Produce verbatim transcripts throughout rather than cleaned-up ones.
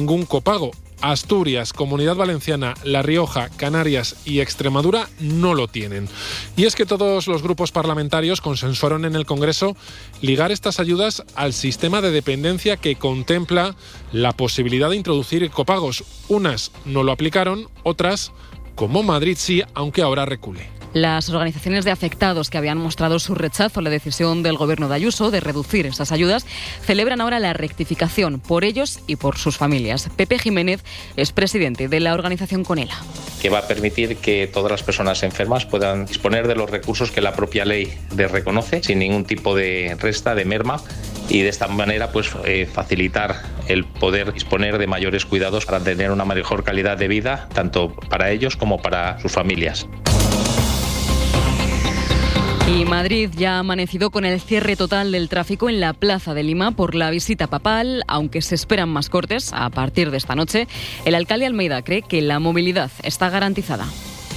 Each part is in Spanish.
ningún copago. Asturias, Comunidad Valenciana, La Rioja, Canarias y Extremadura no lo tienen. Y es que todos los grupos parlamentarios consensuaron en el Congreso ligar estas ayudas al sistema de dependencia que contempla la posibilidad de introducir copagos. Unas no lo aplicaron, otras, como Madrid, sí, aunque ahora recule. Las organizaciones de afectados que habían mostrado su rechazo a la decisión del gobierno de Ayuso de reducir esas ayudas celebran ahora la rectificación por ellos y por sus familias. Pepe Jiménez es presidente de la organización Conela. Que va a permitir que todas las personas enfermas puedan disponer de los recursos que la propia ley les reconoce sin ningún tipo de resta, de merma, y de esta manera pues eh, facilitar el poder disponer de mayores cuidados para tener una mejor calidad de vida tanto para ellos como para sus familias. Y Madrid ya ha amanecido con el cierre total del tráfico en la Plaza de Lima por la visita papal, aunque se esperan más cortes a partir de esta noche. El alcalde Almeida cree que la movilidad está garantizada.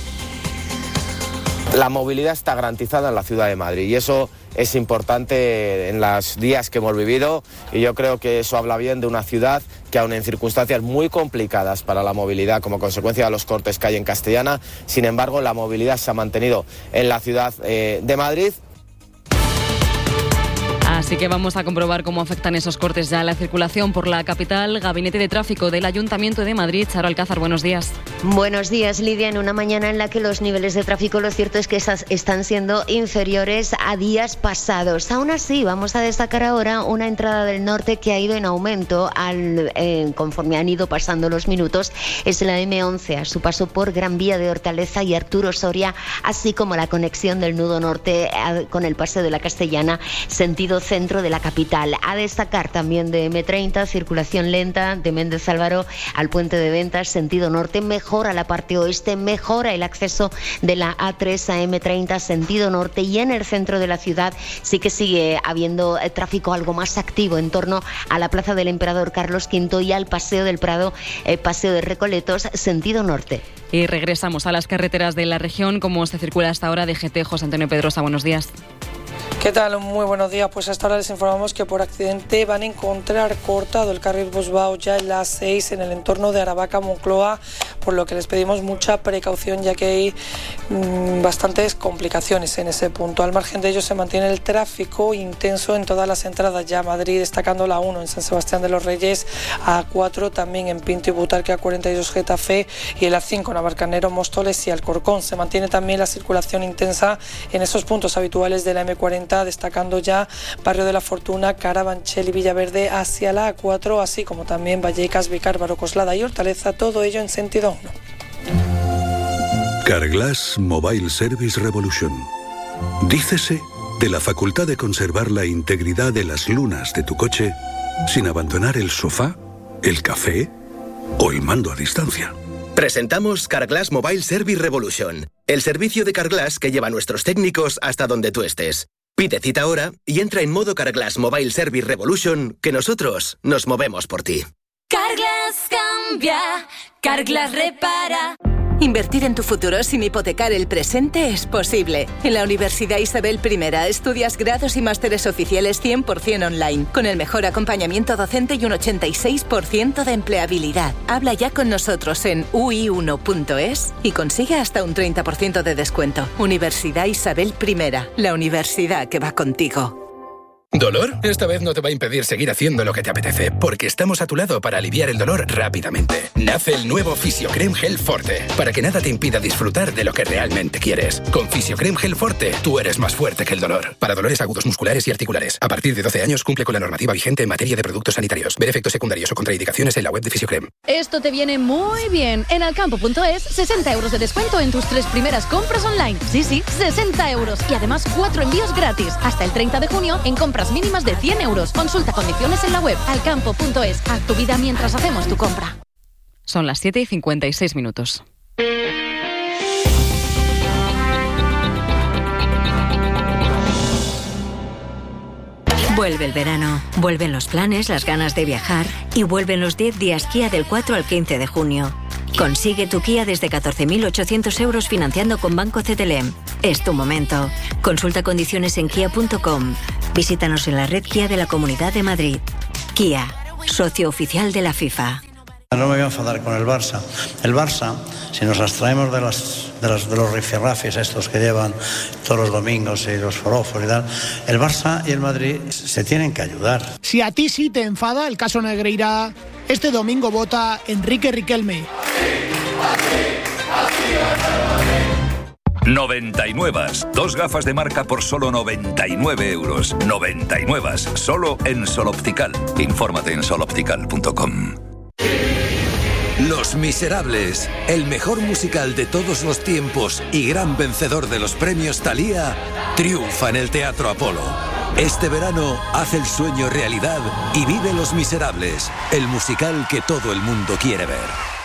La movilidad está garantizada en la ciudad de Madrid y eso es importante en los días que hemos vivido, y yo creo que eso habla bien de una ciudad que aun en circunstancias muy complicadas para la movilidad como consecuencia de los cortes que hay en Castellana, sin embargo la movilidad se ha mantenido en la ciudad eh, de Madrid. Así que vamos a comprobar cómo afectan esos cortes ya a la circulación por la capital. Gabinete de Tráfico del Ayuntamiento de Madrid. Charo Alcázar, buenos días. Buenos días, Lidia. En una mañana en la que los niveles de tráfico, lo cierto es que están siendo inferiores a días pasados. Aún así, vamos a destacar ahora una entrada del norte que ha ido en aumento al, eh, conforme han ido pasando los minutos. Es la eme once, a su paso por Gran Vía de Hortaleza y Arturo Soria, así como la conexión del nudo norte a, con el Paseo de la Castellana, sentido centro de la capital. A destacar también de eme treinta, circulación lenta de Méndez Álvaro al Puente de Ventas, sentido norte, mejora la parte oeste, mejora el acceso de la a tres a eme treinta, sentido norte, y en el centro de la ciudad sí que sigue habiendo eh, tráfico algo más activo en torno a la Plaza del Emperador Carlos quinto y al Paseo del Prado, eh, Paseo de Recoletos, sentido norte. Y regresamos a las carreteras de la región. ¿Cómo se circula hasta ahora? D G T, José Antonio Pedrosa, buenos días. ¿Qué tal? Muy buenos días. Pues hasta ahora les informamos que por accidente van a encontrar cortado el carril Bosbao ya en la A seis en el entorno de Aravaca, Moncloa, por lo que les pedimos mucha precaución ya que hay mmm, bastantes complicaciones en ese punto. Al margen de ello se mantiene el tráfico intenso en todas las entradas ya a Madrid, destacando la uno en San Sebastián de los Reyes, A cuatro también en Pinto y Butarque, A cuarenta y dos Getafe y el A cinco en Navalcarnero, Móstoles y Alcorcón. Se mantiene también la circulación intensa en esos puntos habituales de la eme cuarenta, destacando ya Barrio de la Fortuna, Carabanchel y Villaverde hacia la A cuatro, así como también Vallecas, Vicárvaro, Coslada y Hortaleza, todo ello en sentido uno. Carglass Mobile Service Revolution. Dícese de la facultad de conservar la integridad de las lunas de tu coche sin abandonar el sofá, el café o el mando a distancia. Presentamos Carglass Mobile Service Revolution, el servicio de Carglass que lleva a nuestros técnicos hasta donde tú estés. Pide cita ahora y entra en modo Carglass Mobile Service Revolution, que nosotros nos movemos por ti. Carglass cambia, Carglass repara. Invertir en tu futuro sin hipotecar el presente es posible. En la Universidad Isabel I estudias grados y másteres oficiales cien por ciento online, con el mejor acompañamiento docente y un ochenta y seis por ciento de empleabilidad. Habla ya con nosotros en u i uno punto es y consigue hasta un treinta por ciento de descuento. Universidad Isabel I, la universidad que va contigo. ¿Dolor? Esta vez no te va a impedir seguir haciendo lo que te apetece, porque estamos a tu lado para aliviar el dolor rápidamente. Nace el nuevo Fisiocrem Gel Forte, para que nada te impida disfrutar de lo que realmente quieres. Con Fisiocrem Gel Forte, tú eres más fuerte que el dolor. Para dolores agudos musculares y articulares. A partir de doce años cumple con la normativa vigente en materia de productos sanitarios. Ver efectos secundarios o contraindicaciones en la web de Fisiocrem. Esto te viene muy bien. En alcampo punto es, sesenta euros de descuento en tus tres primeras compras online. Sí, sí, sesenta euros. Y además cuatro envíos gratis. Hasta el treinta de junio en compras mínimas de cien euros. Consulta condiciones en la web alcampo punto es. Haz tu vida mientras hacemos tu compra. Son las siete y cincuenta y seis minutos. Vuelve el verano, vuelven los planes, las ganas de viajar y vuelven los diez días Kia del cuatro al quince de junio. Consigue tu Kia desde catorce mil ochocientos euros financiando con Banco C T L M. Es tu momento. Consulta condiciones en kia punto com. Visítanos en la red Kia de la Comunidad de Madrid. Kia, socio oficial de la FIFA. No me voy a enfadar con el Barça. El Barça, si nos abstraemos de, las, de, las, de los rifirrafis estos que llevan todos los domingos y los forofos y tal, el Barça y el Madrid se tienen que ayudar. Si a ti sí te enfada el caso Negreira, este domingo vota Enrique Riquelme. noventa y nueve. Dos gafas de marca por solo noventa y nueve euros. noventa y nueve. Solo en Sol Optical. Infórmate en sol optical punto com. Los Miserables, el mejor musical de todos los tiempos y gran vencedor de los premios Thalía, triunfa en el Teatro Apolo. Este verano haz el sueño realidad y vive Los Miserables, el musical que todo el mundo quiere ver.